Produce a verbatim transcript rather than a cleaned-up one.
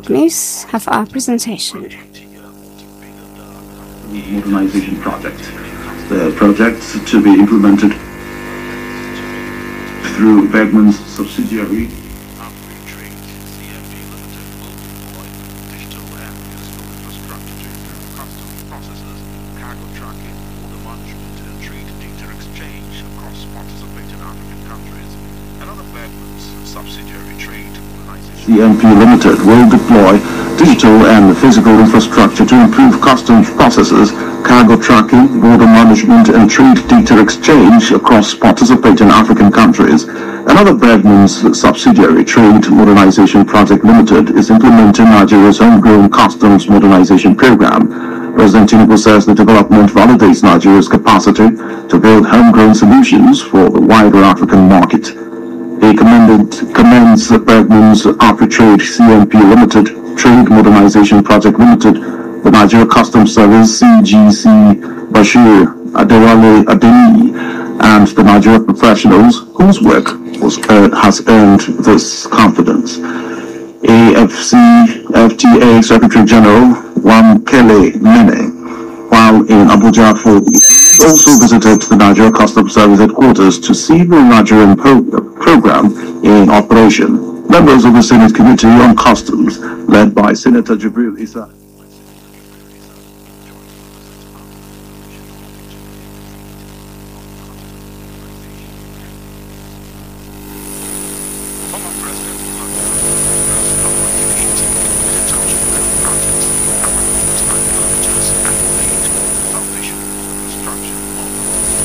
Network News have our presentation. Modernization project. The project to be implemented through Bergman's subsidiary. C M P Limited will deploy digital and physical infrastructure to improve customs processes, cargo tracking, border management, and trade data exchange across participating African countries. Another Bergman's subsidiary, Trade Modernization Project Limited, is implementing Nigeria's homegrown customs modernization program. President Tinubu says the development validates Nigeria's capacity to build homegrown solutions for the wider African market. He commended, commends Bergman's AfriTrade C M P Limited, Trade Modernization Project Limited, the Nigeria Customs Service C G C, Bashir Adewale Adeni, and the Nigeria professionals whose work was earned, has earned this confidence. A F C F T A Secretary General Wamkele Mene, while in Abuja for also visited the Nigeria Customs Service headquarters to see the Nigerian pro program in operation. Members of the Senate Committee on Customs, led by Senator Jibril Issa, Former President